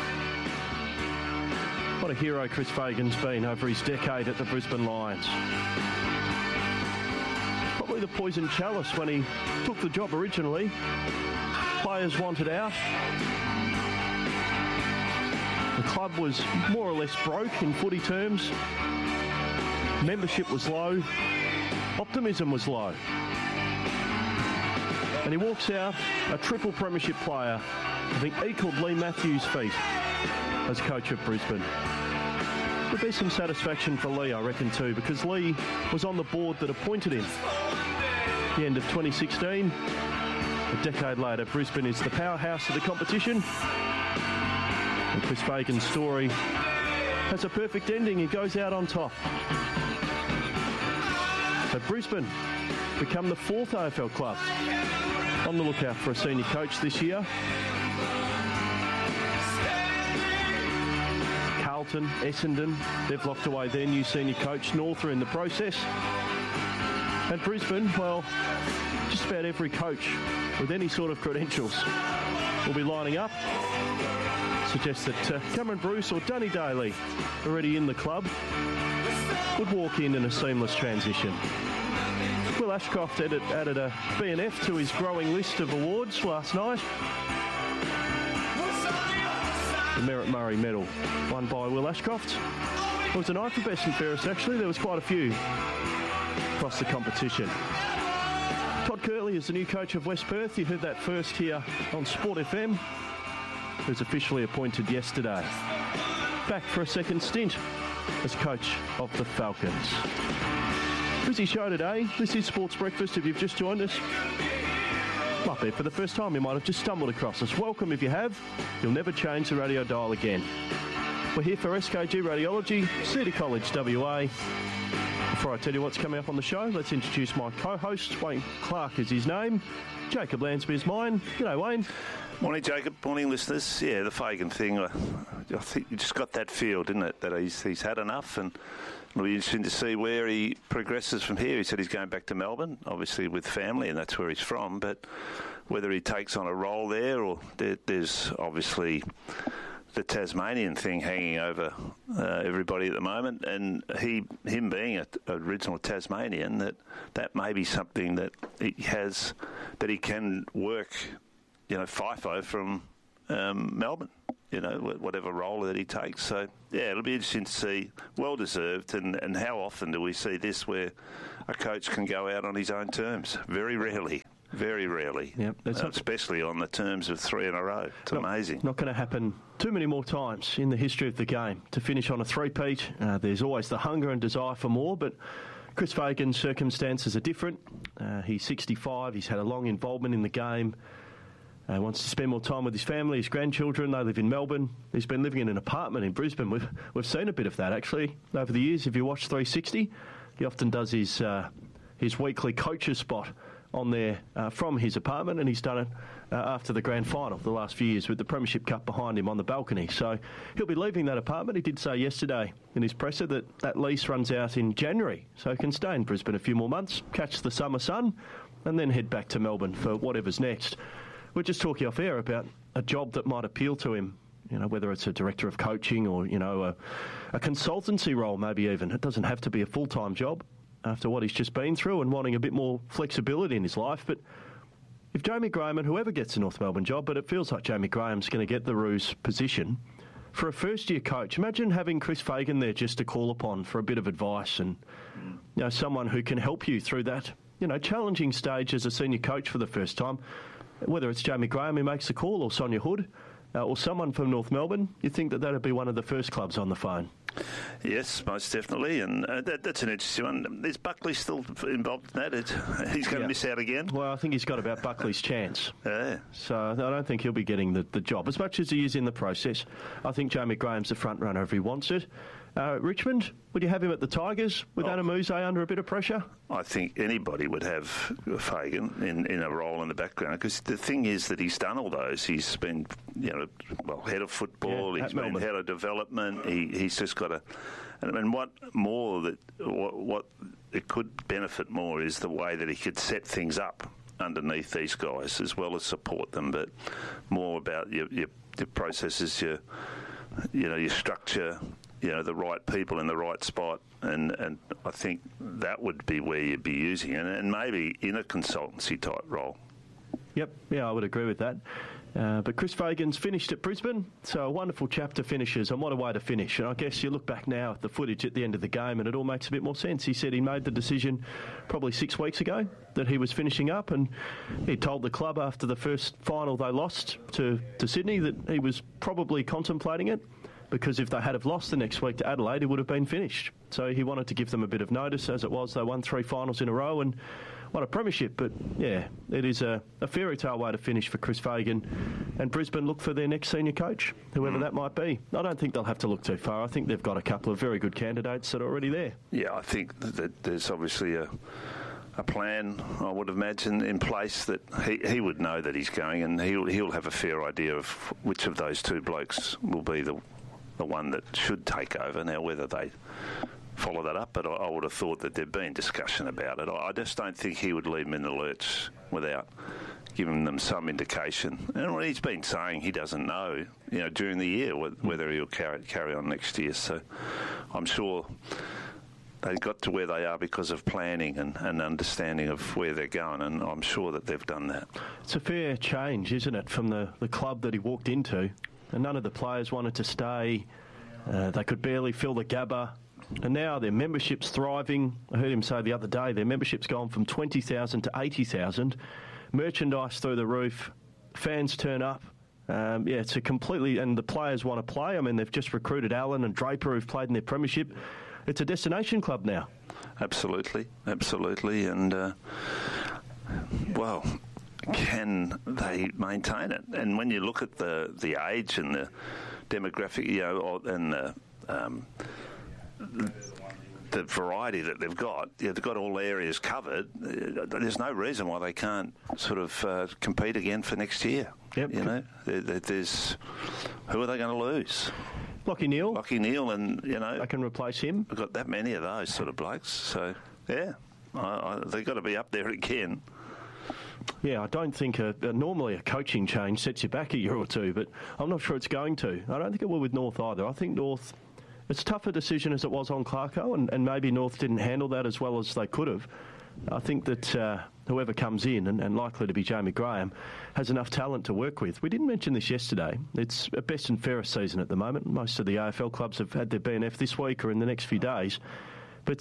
What a hero Chris Fagan's been over his decade at the Brisbane Lions. Probably the poison chalice when he took the job originally. Players wanted out. The club was more or less broke in footy terms. Membership was low. Optimism was low. And he walks out a triple premiership player, I think equalled Lee Matthews' feat as coach of Brisbane. There'll be some satisfaction for Lee, I reckon, too, because Lee was on the board that appointed him at the end of 2016. A decade later, Brisbane is the powerhouse of the competition. And Chris Fagan's story has a perfect ending. He goes out on top. So Brisbane become the fourth AFL club on the lookout for a senior coach this year. Carlton, Essendon, they've locked away their new senior coach. North are in the process. And Brisbane, well, just about every coach with any sort of credentials will be lining up. Suggests that Cameron Bruce or Danny Daly, already in the club, would walk in a seamless transition. Will Ashcroft added a BNF to his growing list of awards last night. The Merritt Murray Medal, won by Will Ashcroft. It was a night for best and fairest, actually. There was quite a few across the competition. Todd Curley is the new coach of West Perth. You heard that first here on Sport FM. He was officially appointed yesterday. Back for a second stint as coach of the Falcons. Busy show today. This is Sports Breakfast. If you've just joined us, might be for the first time, you might have just stumbled across us. Welcome if you have. You'll never change the radio dial again. We're here for SKG Radiology, City College WA. Before I tell you what's coming up on the show, let's introduce my co-host. Wayne Clark is his name. Jacob Lansby is mine. G'day, Wayne. Morning, Jacob. Morning, listeners. Yeah, the Fagan thing, I think you just got that feel, didn't it, that he's had enough, and it'll be interesting to see where he progresses from here. He said he's going back to Melbourne, obviously with family, and that's where he's from, but whether he takes on a role there, or there's obviously the Tasmanian thing hanging over everybody at the moment, and him being an original Tasmanian, that may be something that he has, that he can work, FIFO from Melbourne, whatever role that he takes. So, yeah, it'll be interesting to see, well-deserved, and how often do we see this where a coach can go out on his own terms? Very rarely. Very rarely, yep, especially on the terms of 3 in a row. It's amazing. Not going to happen too many more times in the history of the game to finish on a three-peat. There's always the hunger and desire for more, but Chris Fagan's circumstances are different. He's 65. He's had a long involvement in the game. He wants to spend more time with his family, his grandchildren. They live in Melbourne. He's been living in an apartment in Brisbane. We've seen a bit of that, actually, over the years. If you watch 360, he often does his weekly coaches spot on there from his apartment, and he's done it after the grand final the last few years with the Premiership Cup behind him on the balcony. So he'll be leaving that apartment. He did say yesterday in his presser that lease runs out in January, so he can stay in Brisbane a few more months, catch the summer sun, and then head back to Melbourne for whatever's next. We're just talking off air about a job that might appeal to him, whether it's a director of coaching or, a consultancy role maybe even. It doesn't have to be a full-time job after what he's just been through and wanting a bit more flexibility in his life. But if Jamie Graham, and whoever gets the North Melbourne job, but it feels like Jamie Graham's going to get the Roos position, for a first-year coach, imagine having Chris Fagan there just to call upon for a bit of advice and, someone who can help you through that, challenging stage as a senior coach for the first time. Whether it's Jamie Graham who makes the call or Sonia Hood or someone from North Melbourne, you'd think that would be one of the first clubs on the phone. Yes, most definitely, and that's an interesting one. Is Buckley still involved in that? He's going to miss out again? Well, I think he's got about Buckley's chance. Yeah. So I don't think he'll be getting the job. As much as he is in the process, I think Jamie Graham's the front runner if he wants it. Richmond, would you have him at the Tigers with Adam Uze under a bit of pressure? I think anybody would have Fagan in a role in the background, because the thing is that he's done all those. He's been, head of football, he's been head of development, he's just got a... And what it could benefit more is the way that he could set things up underneath these guys, as well as support them, but more about your processes, your structure, the right people in the right spot, and I think that would be where you'd be using it, and maybe in a consultancy type role. Yep, I would agree with that. But Chris Fagan's finished at Brisbane, so a wonderful chapter finishes, and what a way to finish. And I guess you look back now at the footage at the end of the game and it all makes a bit more sense. He said he made the decision probably 6 weeks ago that he was finishing up, and he told the club after the first final they lost to Sydney that he was probably contemplating it, because if they had have lost the next week to Adelaide, he would have been finished. So he wanted to give them a bit of notice. As it was, they won 3 finals in a row and won a premiership. But, yeah, it is a fairy tale way to finish for Chris Fagan. And Brisbane look for their next senior coach, whoever that might be. I don't think they'll have to look too far. I think they've got a couple of very good candidates that are already there. Yeah, I think that there's obviously a plan, I would imagine, in place that he would know that he's going, and he'll have a fair idea of which of those two blokes will be the one that should take over. Now, whether they follow that up, but I would have thought that there'd been discussion about it. I just don't think he would leave them in the lurch without giving them some indication. And what he's been saying, he doesn't know, during the year whether he'll carry on next year. So I'm sure they got to where they are because of planning and understanding of where they're going, and I'm sure that they've done that. It's a fair change, isn't it, from the club that he walked into? And none of the players wanted to stay. They could barely fill the Gabba. And now their membership's thriving. I heard him say the other day their membership's gone from 20,000 to 80,000. Merchandise through the roof. Fans turn up. It's a completely... And the players want to play. I mean, they've just recruited Allen and Draper, who've played in their premiership. It's a destination club now. Absolutely. And, can they maintain it? And when you look at the age and the demographic, and the variety that they've got all areas covered. There's no reason why they can't sort of compete again for next year. Yep. There's who are they going to lose? Lachie Neale, and they can replace him. We've got that many of those sort of blokes, so yeah, they've got to be up there again. Yeah, I don't think normally a coaching change sets you back a year or two, but I'm not sure it's going to. I don't think it will with North either. I think North, it's a tougher decision as it was on Clarko, and maybe North didn't handle that as well as they could have. I think that whoever comes in, and likely to be Jamie Graham, has enough talent to work with. We didn't mention this yesterday. It's a best and fairest season at the moment. Most of the AFL clubs have had their BNF this week or in the next few days. But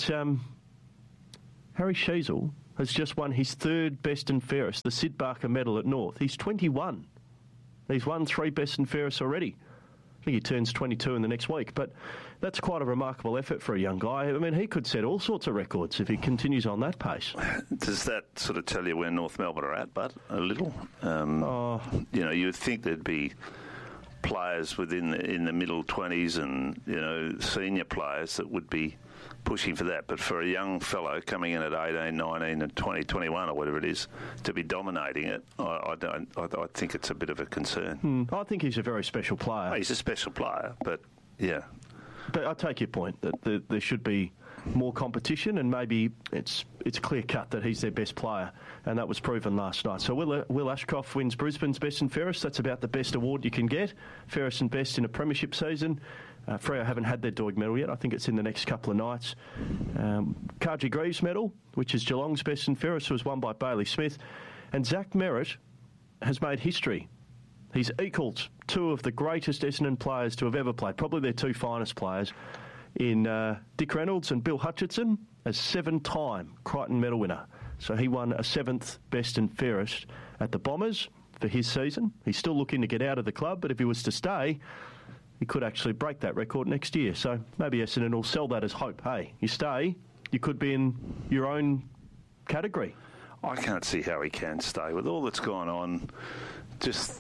Harry Sheezel has just won his third best and fairest, the Sid Barker medal at North. He's 21. He's won 3 best and fairest already. I think he turns 22 in the next week, but that's quite a remarkable effort for a young guy. I mean, he could set all sorts of records if he continues on that pace. Does that sort of tell you where North Melbourne are at, Bud? A little? You know, you would think there'd be players in the middle 20s and, you know, senior players that would be pushing for that. But for a young fellow coming in at 18, 19 and 20, 21 or whatever it is, to be dominating it, I think it's a bit of a concern. I think he's a very special player. Oh, he's a special player, but yeah. But I take your point that there should be more competition, and maybe it's clear cut that he's their best player, and that was proven last night. So Will Ashcroft wins Brisbane's best and fairest. That's about the best award you can get, fairest and best in a premiership season. Freo haven't had their Doig medal yet. I think it's in the next couple of nights. Carji Greaves medal, which is Geelong's best and fairest, was won by Bailey Smith. And Zach Merritt has made history. He's equalled 2 of the greatest Essendon players to have ever played, probably their 2 finest players, in Dick Reynolds and Bill Hutchinson, as 7-time Crichton medal winner. So he won a 7th best and fairest at the Bombers for his season. He's still looking to get out of the club, but if he was to stay, he could actually break that record next year. So maybe Essendon will sell that as hope. Hey, you stay, you could be in your own category. I can't see how he can stay with all that's gone on. Just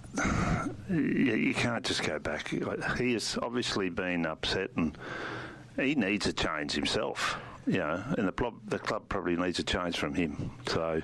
you can't just go back. He has obviously been upset, and he needs a change himself. You know, and the club probably needs a change from him. So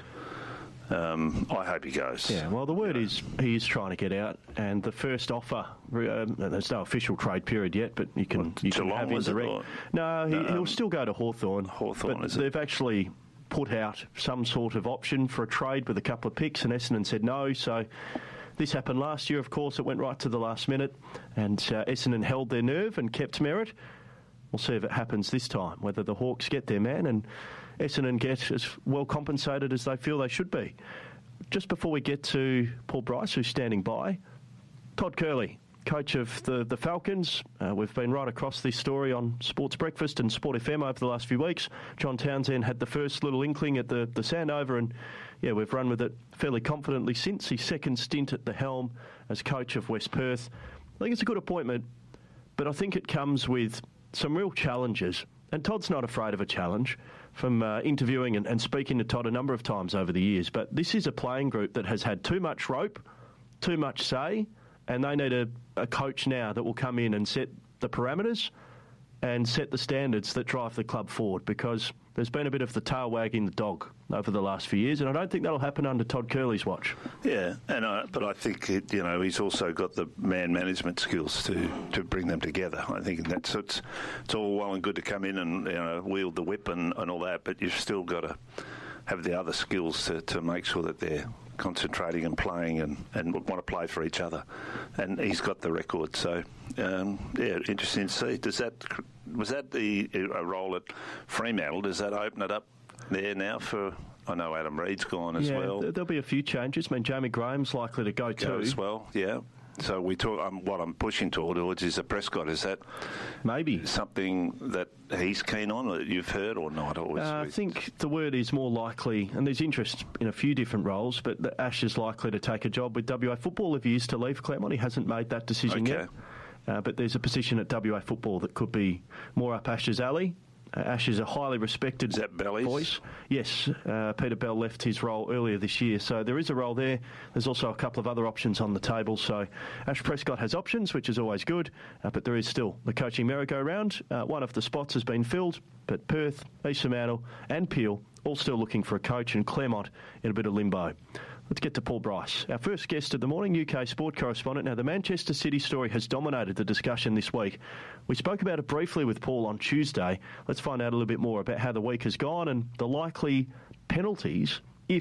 I hope he goes. Yeah, well, the word is he is trying to get out, and the first offer, there's no official trade period yet, but you can have him direct. No, he'll still go to Hawthorn. Hawthorn, but they've actually put out some sort of option for a trade with a couple of picks, and Essendon said no, so this happened last year, of course. It went right to the last minute, and Essendon held their nerve and kept Merritt. We'll see if it happens this time, whether the Hawks get their man and Essendon get as well compensated as they feel they should be. Just before we get to Paul Bryce, who's standing by, Todd Curley, coach of the Falcons. We've been right across this story on Sports Breakfast and Sport FM over the last few weeks. John Townsend had the first little inkling at the Sandover, and yeah, we've run with it fairly confidently since his second stint at the helm as coach of West Perth. I think it's a good appointment, but I think it comes with some real challenges, and Todd's not afraid of a challenge from interviewing and speaking to Todd a number of times over the years. But this is a playing group that has had too much rope, too much say, and they need a coach now that will come in and set the parameters and set the standards that drive the club forward, because there's been a bit of the tail wagging the dog over the last few years, and I don't think that'll happen under Todd Curley's watch. Yeah, but I think he's also got the man management skills to bring them together. I think it's all well and good to come in and wield the whip and all that, but you've still got to have the other skills to make sure that they're concentrating and playing and want to play for each other. And he's got the record, so interesting to see. Was that a role at Fremantle? Does that open it up there now for? I know Adam Reid's gone as well. There'll be a few changes. I mean, Jamie Graham's likely to go too as well. Yeah. So we talk. What I'm pushing towards is a Prescott. Is that maybe something that he's keen on, that you've heard or not? I think the word is more likely, and there's interest in a few different roles, but Ash is likely to take a job with WA Football if he is to leave Claremont. He hasn't made that decision yet. But there's a position at WA Football that could be more up Ash's alley. Ash is a highly respected voice. Yes, Peter Bell left his role earlier this year, so there is a role there. There's also a couple of other options on the table, so Ash Prescott has options, which is always good, but there is still the coaching merry-go-round. One of the spots has been filled, but Perth, East Fremantle and Peel all still looking for a coach, and Claremont in a bit of limbo. Let's get to Paul Bryce, our first guest of the morning, UK sport correspondent. Now, the Manchester City story has dominated the discussion this week. We spoke about it briefly with Paul on Tuesday. Let's find out a little bit more about how the week has gone and the likely penalties if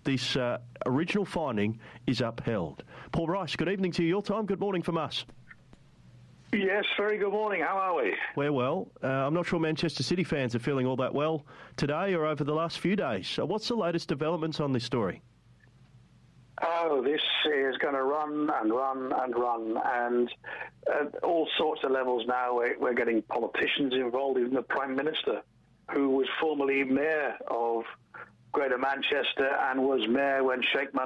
this original finding is upheld. Paul Rice, good evening to you. Your time. Good morning from us. Yes, very good morning. How are we? We're well. I'm not sure Manchester City fans are feeling all that well today or over the last few days. So what's the latest developments on this story? Oh, this is going to run and run and run, and at all sorts of levels now. We're getting politicians involved, even the Prime Minister, who was formerly Mayor of Greater Manchester and was Mayor when Sheikh